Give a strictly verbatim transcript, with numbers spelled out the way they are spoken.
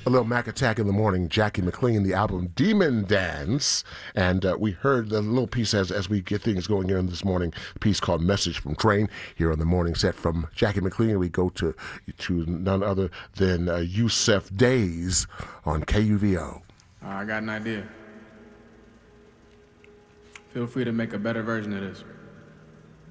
A little Mac Attack in the morning, Jackie McLean, the album Demon Dance. And uh, we heard the little piece as, as we get things going here this morning, a piece called Message from Train. Here on the morning set from Jackie McLean, we go to to none other than uh, Yusef Days on K U V O. Uh, I got an idea. Feel free to make a better version of this.